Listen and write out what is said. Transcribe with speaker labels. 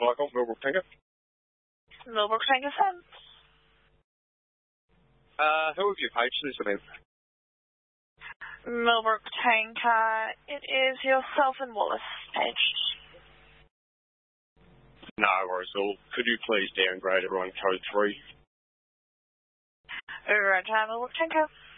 Speaker 1: Michael, Millbrook Tanker.
Speaker 2: Millbrook Tanker 7.
Speaker 1: Who have you paged this about?
Speaker 2: Millbrook Tanker, it is yourself and Wallace paged.
Speaker 1: No worries, all. Could you please downgrade everyone code 3?
Speaker 2: Right, Millbrook Tanker.